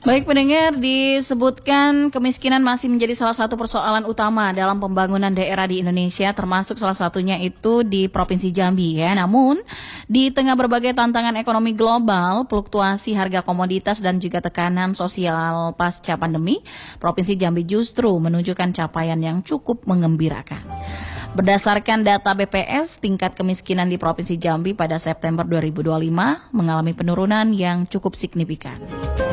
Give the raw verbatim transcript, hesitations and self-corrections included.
Baik pendengar, disebutkan kemiskinan masih menjadi salah satu persoalan utama dalam pembangunan daerah di Indonesia, termasuk salah satunya itu di Provinsi Jambi ya. Namun, di tengah berbagai tantangan ekonomi global, fluktuasi harga komoditas dan juga tekanan sosial pasca pandemi, Provinsi Jambi justru menunjukkan capaian yang cukup mengembirakan. Berdasarkan data B P S, tingkat kemiskinan di Provinsi Jambi pada September dua ribu dua puluh lima mengalami penurunan yang cukup signifikan.